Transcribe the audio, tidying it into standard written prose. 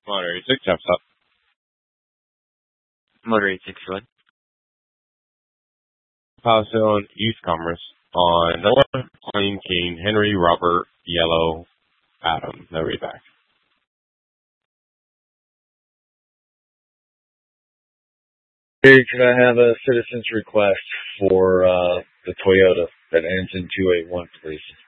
Motor 86, Jeff up. Motor 86, go ahead. Palestine East Commerce on Noah, Plain King, Henry, Robert, Yellow, Adam. No read back. Hey, could I have a citizen's request for the Toyota that ends in 281, please?